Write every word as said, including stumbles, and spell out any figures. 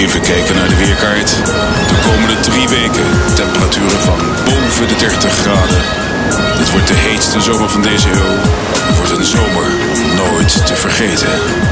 Even kijken naar de weerkaart. De komende drie weken temperaturen van boven de dertig graden. Dit wordt de heetste zomer van deze eeuw. Het wordt een zomer om nooit te vergeten.